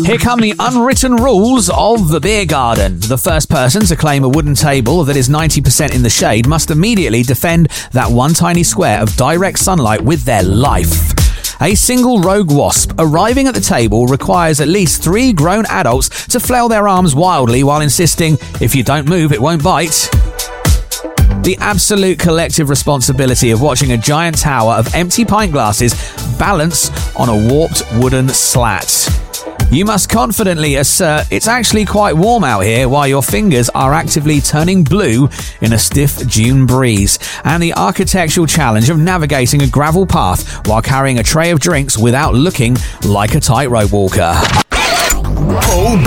Here come the unwritten rules of the beer garden. The first person to claim a wooden table that is 90% in the shade must immediately defend that one tiny square of direct sunlight with their life. A single rogue wasp arriving at the table requires at least 3 grown adults to flail their arms wildly while insisting, if you don't move, it won't bite. The absolute collective responsibility of watching a giant tower of empty pint glasses balance on a warped wooden slat. You must confidently assert it's actually quite warm out here while your fingers are actively turning blue in a stiff June breeze. And the architectural challenge of navigating a gravel path while carrying a tray of drinks without looking like a tightrope walker.